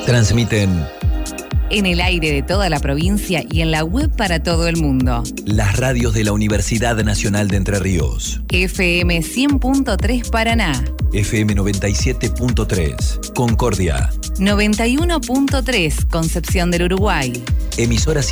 Transmiten en el aire de toda la provincia y en la web para todo el mundo. las radios de la Universidad Nacional de Entre Ríos. FM 100.3 Paraná. FM 97.3 Concordia. 91.3 Concepción del Uruguay. Emisoras